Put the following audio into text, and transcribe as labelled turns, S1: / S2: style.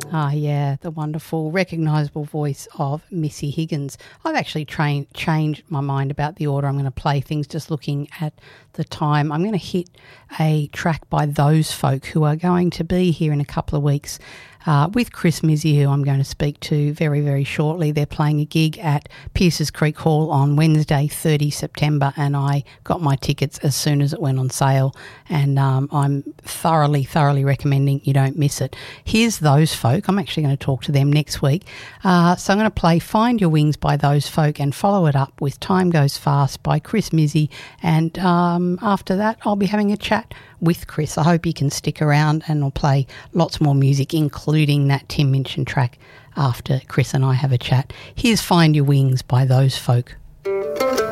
S1: Ah, yeah, the wonderful, recognisable voice of Missy Higgins. I've actually changed my mind about the order I'm going to play things, just looking at the time. I'm going to hit a track by Those Folk, who are going to be here in a couple of weeks with Chris Mizzy, who I'm going to speak to very, very shortly. They're playing a gig at Pierces Creek Hall on Wednesday, 30 September, and I got my tickets as soon as it went on sale, and I'm thoroughly recommending you don't miss it. Here's Those Folk. I'm actually going to talk to them next week. So I'm going to play Find Your Wings by Those Folk and follow it up with Time Goes Fast by Chris Mizzy, and after that I'll be having a chat with Chris. I hope you can stick around, and I'll play lots more music, including that Tim Minchin track after Chris and I have a chat. Here's Find Your Wings by Those Folk.